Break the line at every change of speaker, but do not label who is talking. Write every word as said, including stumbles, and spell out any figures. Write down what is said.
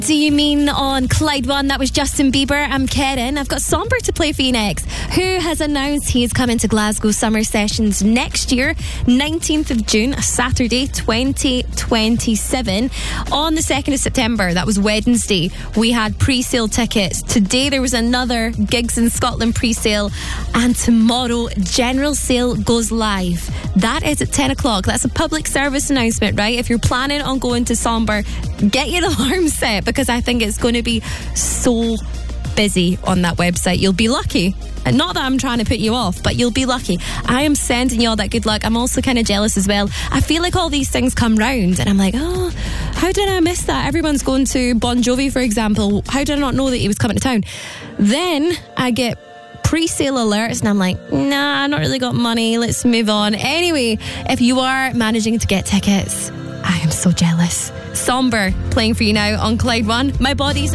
Do you mean on Clyde One? That was Justin Bieber. I'm Karen. I've got Somber to play for you next, who has announced he is coming to Glasgow Summer Sessions next year, nineteenth of June, a Saturday, twenty twenty-seven. On the second of September, that was Wednesday, we had pre-sale tickets. Today there was another Gigs in Scotland pre-sale, and tomorrow general sale goes live. That is at ten o'clock. That's a public service announcement, right? If you're planning on going to Somber, get your alarm set, because I think it's going to be so busy on that website. You'll be lucky. And not that I'm trying to put you off, but you'll be lucky. I am sending you all that good luck. I'm also kind of jealous as well. I feel like all these things come round and I'm like, oh, how did I miss that? Everyone's going to Bon Jovi, for example. How did I not know that he was coming to town? Then I get pre-sale alerts and I'm like, nah, I not really got money. Let's move on. Anyway, if you are managing to get tickets, I am so jealous. Somber playing for you now on Clyde One. My body's